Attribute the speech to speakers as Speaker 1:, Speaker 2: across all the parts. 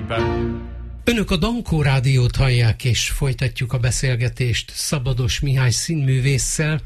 Speaker 1: jövőben.
Speaker 2: Önök a Dankó Rádiót hallják, és folytatjuk a beszélgetést Szabados Mihály színművésszel.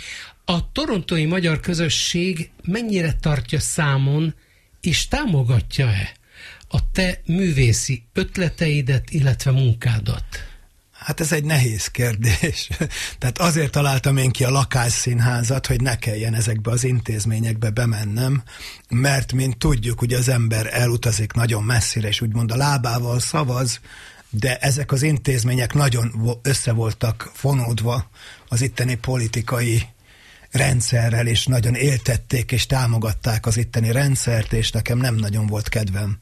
Speaker 2: A torontói magyar közösség mennyire tartja számon és támogatja-e a te művészi ötleteidet, illetve munkádat?
Speaker 3: Hát ez egy nehéz kérdés. Tehát azért találtam én ki a lakásszínházat, hogy ne kelljen ezekbe az intézményekbe bemennem, mert mint tudjuk, ugye az ember elutazik nagyon messzire, és úgymond a lábával szavaz, de ezek az intézmények nagyon össze voltak fonódva az itteni politikai rendszerrel, és nagyon éltették és támogatták az itteni rendszert, és nekem nem nagyon volt kedvem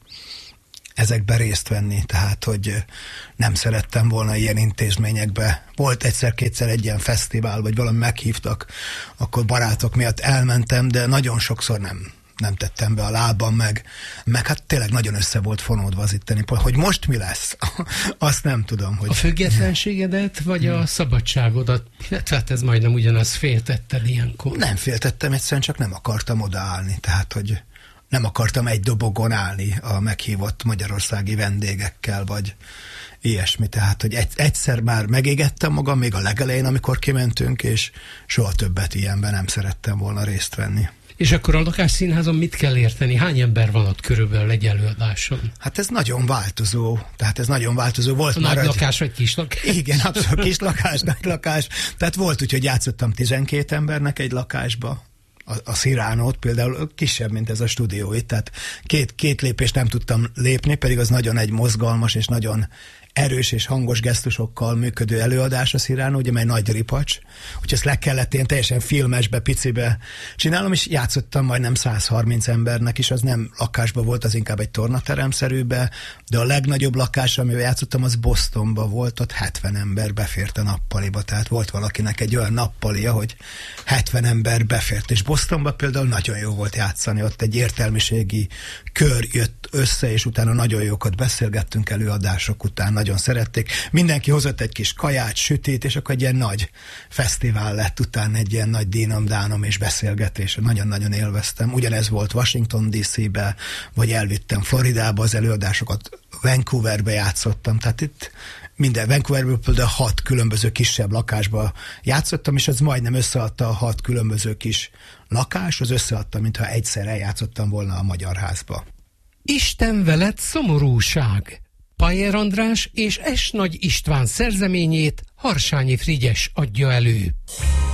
Speaker 3: ezekben részt venni, tehát, hogy nem szerettem volna ilyen intézményekbe. Volt egyszer-kétszer egy ilyen fesztivál, vagy valami meghívtak, akkor barátok miatt elmentem, de nagyon sokszor nem tettem be a lábam, meg hát tényleg nagyon össze volt fonódva az itteni, hogy most mi lesz, azt nem tudom. Hogy...
Speaker 2: A függetlenségedet, vagy a szabadságodat? Tehát ez majdnem ugyanaz, féltetted ilyenkor.
Speaker 3: Nem féltettem, egyszerűen csak nem akartam odaállni, tehát, hogy nem akartam egy dobogon állni a meghívott magyarországi vendégekkel, vagy ilyesmi. Tehát, hogy egyszer már megégettem magam, még a legelején, amikor kimentünk, és soha többet ilyenben nem szerettem volna részt venni.
Speaker 2: És akkor a lakásszínházon mit kell érteni? Hány ember van ott körülbelül egy előadáson?
Speaker 3: Hát ez nagyon változó. Tehát ez nagyon változó. Volt
Speaker 2: nagy lakás vagy kis lakás?
Speaker 3: Igen, abszolút kis lakás, nagy lakás. Tehát volt úgy, hogy játszottam 12 embernek egy lakásba. A Cyránót például kisebb, mint ez a stúdió itt, tehát két lépést nem tudtam lépni, pedig az nagyon egy mozgalmas és nagyon erős és hangos gesztusokkal működő előadás a Cyránó, ugye, mely nagy ripacs, úgyhogy ezt le kellett én teljesen filmesbe, picibe csinálom, és játszottam majdnem 130 embernek is, az nem lakásba volt, az inkább egy tornateremszerűbe, de a legnagyobb lakás, amivel játszottam, az Bostonba volt, ott 70 ember befért a nappaliba, tehát volt valakinek egy olyan nappalia, hogy 70 ember befért, és Bostonba például nagyon jó volt játszani, ott egy értelmiségi kör jött össze, és utána nagyon jókat beszélgettünk előadások után, nagyon szerették. Mindenki hozott egy kis kaját, sütét, és akkor egy ilyen nagy fesztivál lett utána, egy ilyen nagy dínom-dánom és beszélgetés. Nagyon-nagyon élveztem. Ugyanez volt Washington DC-be, vagy elvittem Floridába az előadásokat, Vancouverbe játszottam, tehát itt minden Vancouverből például 6 különböző kisebb lakásba játszottam, és az majdnem összeadta a 6 különböző kis lakás, az összeadta, mintha egyszer eljátszottam volna a Magyar Házba.
Speaker 2: Isten veled szomorúság! Pajer András és S. Nagy István szerzeményét Harsányi Frigyes adja elő.